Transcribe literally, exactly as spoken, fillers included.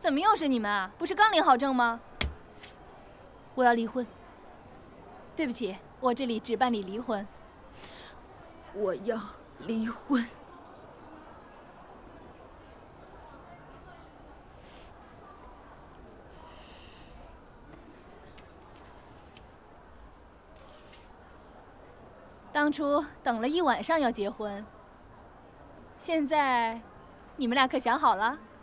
怎么又是你们啊？不是刚领好证吗？我要离婚。对不起，我这里只办理离婚。 我要离婚。 当初等了一晚上要结婚，现在你们俩可想好了？